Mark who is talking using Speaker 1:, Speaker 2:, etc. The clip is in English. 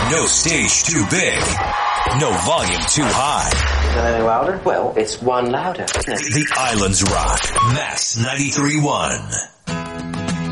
Speaker 1: No stage too big. No volume too high.
Speaker 2: Is that any louder? Well, it's one louder.
Speaker 1: The Islands Rock. Max 93.1.